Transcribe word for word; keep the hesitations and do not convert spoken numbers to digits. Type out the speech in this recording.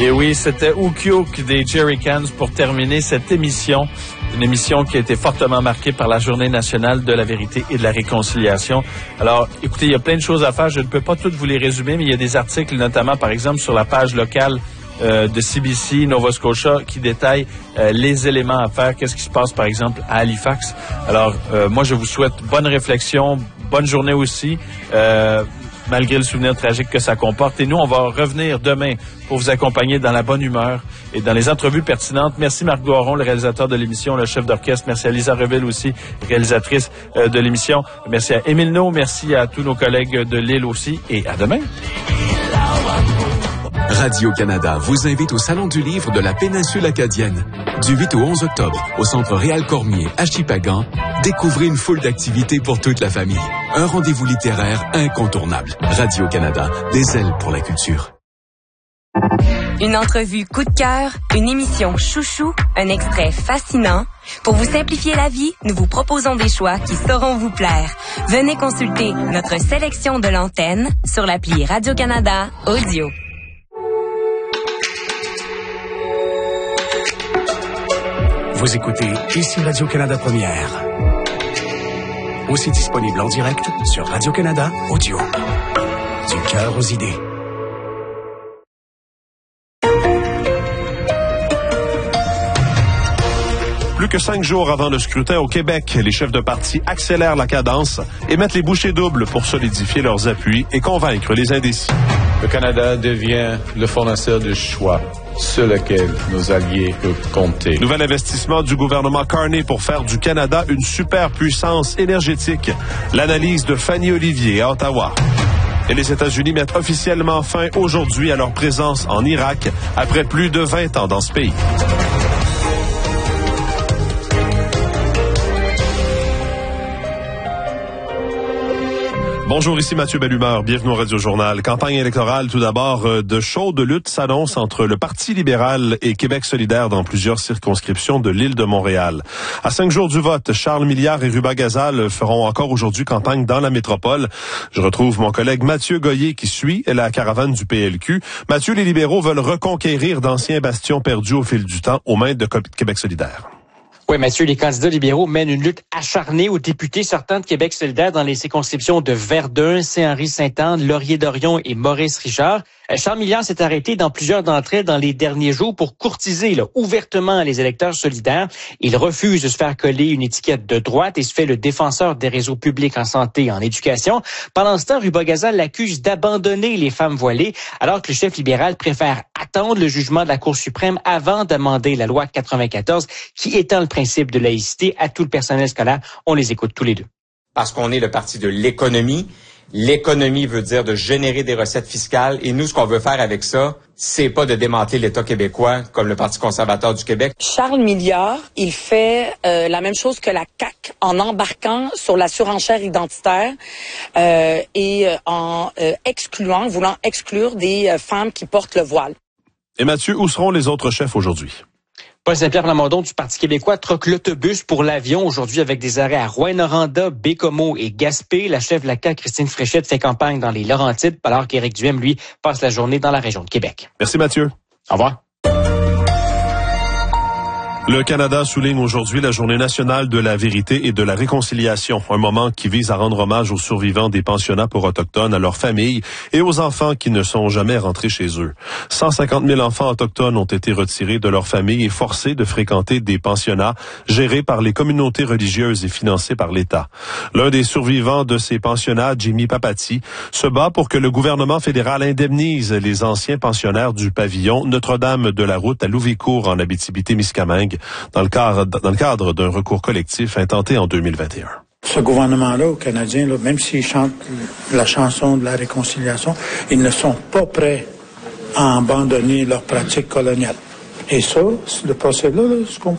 Et oui, c'était Ukyuk des Jerry Cans pour terminer cette émission. Une émission qui a été fortement marquée par la Journée nationale de la vérité et de la réconciliation. Alors, écoutez, il y a plein de choses à faire. Je ne peux pas toutes vous les résumer, mais il y a des articles, notamment, par exemple, sur la page locale euh, de C B C Nova Scotia qui détaillent euh, les éléments à faire. Qu'est-ce qui se passe, par exemple, à Halifax. Alors, euh, moi, je vous souhaite bonne réflexion, bonne journée aussi. Euh, malgré le souvenir tragique que ça comporte. Et nous, on va revenir demain pour vous accompagner dans la bonne humeur et dans les entrevues pertinentes. Merci Marc Goiron, le réalisateur de l'émission, le chef d'orchestre. Merci à Lisa Reville aussi, réalisatrice euh, de l'émission. Merci à Émile No, merci à tous nos collègues de Lille aussi. Et à demain. Radio-Canada vous invite au Salon du livre de la péninsule acadienne. Du huit au onze octobre, au Centre Réal Cormier à Shippagan, découvrez une foule d'activités pour toute la famille. Un rendez-vous littéraire incontournable. Radio-Canada, des ailes pour la culture. Une entrevue coup de cœur, une émission chouchou, un extrait fascinant. Pour vous simplifier la vie, nous vous proposons des choix qui sauront vous plaire. Venez consulter notre sélection de l'antenne sur l'appli Radio-Canada Audio. Vous écoutez ici Radio-Canada Première. Aussi disponible en direct sur Radio-Canada Audio. Du cœur aux idées. Plus que cinq jours avant le scrutin au Québec, les chefs de parti accélèrent la cadence et mettent les bouchées doubles pour solidifier leurs appuis et convaincre les indécis. Le Canada devient le fournisseur de choix sur lequel nos alliés peuvent compter. Nouvel investissement du gouvernement Carney pour faire du Canada une superpuissance énergétique. L'analyse de Fanny Olivier à Ottawa. Et les États-Unis mettent officiellement fin aujourd'hui à leur présence en Irak après plus de vingt ans dans ce pays. Bonjour, ici Mathieu Bellumeur. Bienvenue au Radio Journal. Campagne électorale, tout d'abord, de chaudes luttes s'annoncent entre le Parti libéral et Québec solidaire dans plusieurs circonscriptions de l'île de Montréal. À cinq jours du vote, Charles Milliard et Ruba Gazal feront encore aujourd'hui campagne dans la métropole. Je retrouve mon collègue Mathieu Goyer qui suit la caravane du P L Q. Mathieu, les libéraux veulent reconquérir d'anciens bastions perdus au fil du temps aux mains de Québec solidaire. Oui, Mathieu, les candidats libéraux mènent une lutte acharnée aux députés sortants de Québec solidaire dans les circonscriptions de Verdun, Saint-Henri-Sainte-Anne, Laurier-Dorion et Maurice-Richard. Charles Milliard s'est arrêté dans plusieurs d'entre elles dans les derniers jours pour courtiser là, ouvertement les électeurs solidaires. Il refuse de se faire coller une étiquette de droite et se fait le défenseur des réseaux publics en santé et en éducation. Pendant ce temps, Ruba Gazal l'accuse d'abandonner les femmes voilées, alors que le chef libéral préfère attendre le jugement de la Cour suprême avant d'amender la loi quatre-vingt-quatorze qui étend le principe de laïcité à tout le personnel scolaire. On les écoute tous les deux. Parce qu'on est le parti de l'économie. L'économie veut dire de générer des recettes fiscales. Et nous, ce qu'on veut faire avec ça, c'est pas de démanteler l'État québécois comme le Parti conservateur du Québec. Charles Milliard, il fait euh, la même chose que la C A Q en embarquant sur la surenchère identitaire euh, et euh, en euh, excluant, voulant exclure des euh, femmes qui portent le voile. Et Mathieu, où seront les autres chefs aujourd'hui? Paul Saint-Pierre Plamondon du Parti québécois troque l'autobus pour l'avion aujourd'hui avec des arrêts à Rouyn-Noranda, Bécomo et Gaspé. La chef de la C A Q, Christine Fréchette, fait campagne dans les Laurentides, alors qu'Éric Duhem, lui, passe la journée dans la région de Québec. Merci Mathieu. Au revoir. Le Canada souligne aujourd'hui la Journée nationale de la vérité et de la réconciliation, un moment qui vise à rendre hommage aux survivants des pensionnats pour autochtones, à leurs familles et aux enfants qui ne sont jamais rentrés chez eux. cent cinquante mille enfants autochtones ont été retirés de leurs familles et forcés de fréquenter des pensionnats gérés par les communautés religieuses et financés par l'État. L'un des survivants de ces pensionnats, Jimmy Papati, se bat pour que le gouvernement fédéral indemnise les anciens pensionnaires du pavillon Notre-Dame de la Route à Louvicourt en Abitibi-Témiscamingue, dans le cadre, dans le cadre d'un recours collectif intenté en deux mille vingt et un. Ce gouvernement-là, aux Canadiens, là, même s'ils chantent la chanson de la réconciliation, ils ne sont pas prêts à abandonner leurs pratiques coloniales. Et ça, le procès-là, là, ce qu'on